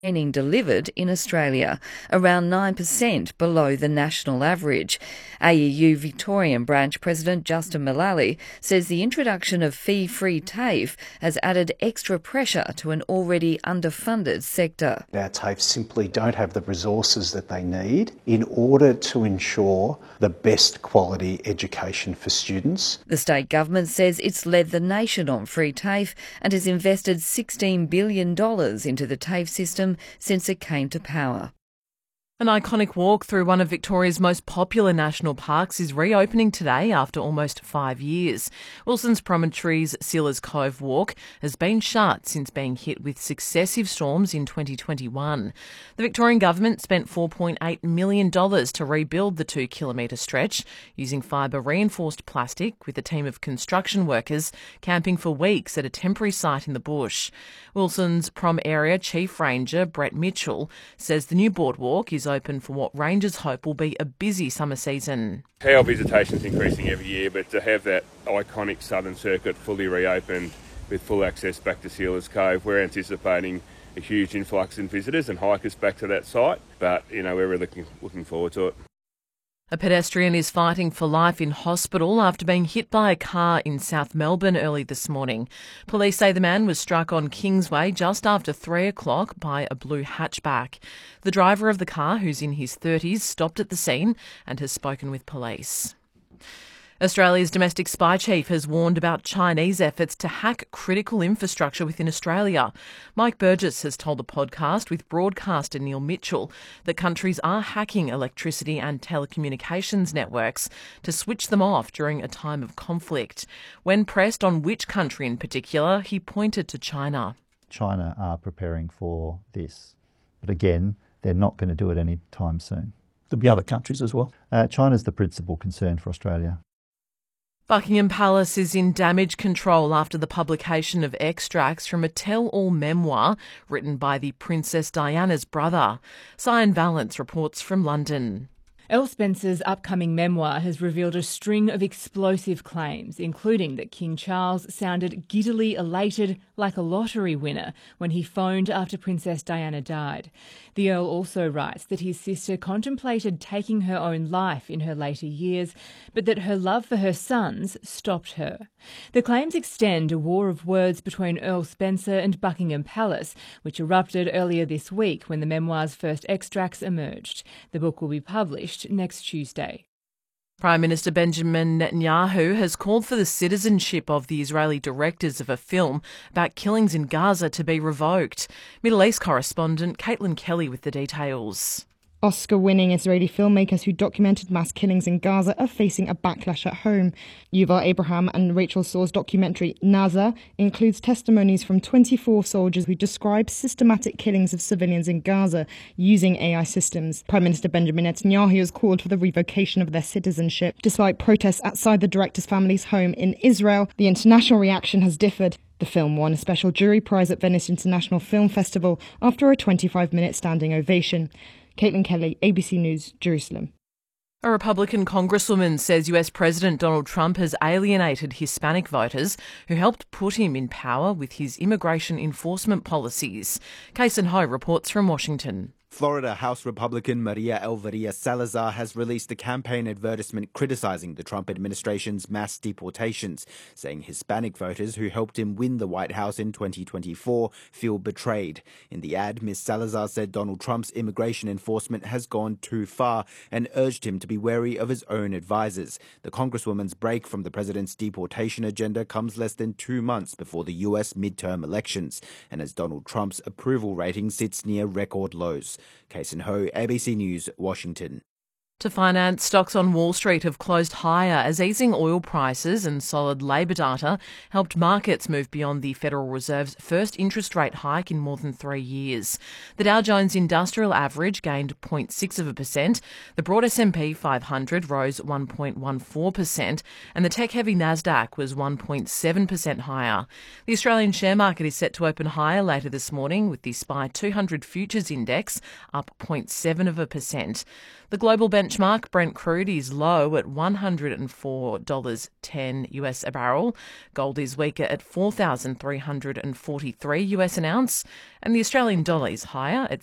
training delivered in Australia, around 9% below the national average. AEU Victorian Branch President Justin Mullally says the introduction of fee-free TAFE has added extra pressure to an already underfunded sector. Our TAFE simply don't have the resources that they need in order to ensure the best quality education for students. The state government says it's led the nation on free TAFE and has invested $16 billion into the TAFE system since it came to power. An iconic walk through one of Victoria's most popular national parks is reopening today after almost 5 years. Wilson's Promontory's Sealers Cove Walk has been shut since being hit with successive storms in 2021. The Victorian government spent $4.8 million to rebuild the 2-kilometre stretch using fibre-reinforced plastic with a team of construction workers camping for weeks at a temporary site in the bush. Wilson's Prom Area Chief Ranger Brett Mitchell says the new boardwalk is open for what rangers hope will be a busy summer season. Our visitation is increasing every year, but to have that iconic southern circuit fully reopened with full access back to Sealers Cove, we're anticipating a huge influx in visitors and hikers back to that site, but we're really looking forward to it. A pedestrian is fighting for life in hospital after being hit by a car in South Melbourne early this morning. Police say the man was struck on Kingsway just after 3 o'clock by a blue hatchback. The driver of the car, who's in his 30s, stopped at the scene and has spoken with police. Australia's domestic spy chief has warned about Chinese efforts to hack critical infrastructure within Australia. Mike Burgess has told the podcast with broadcaster Neil Mitchell that countries are hacking electricity and telecommunications networks to switch them off during a time of conflict. When pressed on which country in particular, he pointed to China. China are preparing for this. But again, they're not going to do it any time soon. There'll be other countries as well. China's the principal concern for Australia. Buckingham Palace is in damage control after the publication of extracts from a tell-all memoir written by the Princess Diana's brother. Cyan Valence reports from London. Elle Spencer's upcoming memoir has revealed a string of explosive claims, including that King Charles sounded giddily elated like a lottery winner when he phoned after Princess Diana died. The Earl also writes that his sister contemplated taking her own life in her later years, but that her love for her sons stopped her. The claims extend a war of words between Earl Spencer and Buckingham Palace, which erupted earlier this week when the memoir's first extracts emerged. The book will be published next Tuesday. Prime Minister Benjamin Netanyahu has called for the citizenship of the Israeli directors of a film about killings in Gaza to be revoked. Middle East correspondent Caitlin Kelly with the details. Oscar-winning Israeli filmmakers who documented mass killings in Gaza are facing a backlash at home. Yuval Abraham and Rachel Sor's documentary Naza includes testimonies from 24 soldiers who describe systematic killings of civilians in Gaza using AI systems. Prime Minister Benjamin Netanyahu has called for the revocation of their citizenship. Despite protests outside the director's family's home in Israel, the international reaction has differed. The film won a special jury prize at Venice International Film Festival after a 25-minute standing ovation. Caitlin Kelly, ABC News, Jerusalem. A Republican congresswoman says US President Donald Trump has alienated Hispanic voters who helped put him in power with his immigration enforcement policies. Kason Ho reports from Washington. Florida House Republican Maria Elvira Salazar has released a campaign advertisement criticizing the Trump administration's mass deportations, saying Hispanic voters who helped him win the White House in 2024 feel betrayed. In the ad, Ms. Salazar said Donald Trump's immigration enforcement has gone too far and urged him to be wary of his own advisors. The Congresswoman's break from the president's deportation agenda comes less than 2 months before the U.S. midterm elections, and as Donald Trump's approval rating sits near record lows. Kason Ho, ABC News, Washington. To finance, stocks on Wall Street have closed higher as easing oil prices and solid labour data helped markets move beyond the Federal Reserve's first interest rate hike in more than 3 years. The Dow Jones Industrial Average gained 0.6%, the broad S&P 500 rose 1.14%, and the tech-heavy Nasdaq was 1.7% higher. The Australian share market is set to open higher later this morning, with the SPI 200 Futures Index up 0.7%. The global benchmark benchmark Brent crude is low at $104.10 US a barrel. Gold is weaker at $4,343 US an ounce, and the Australian dollar is higher at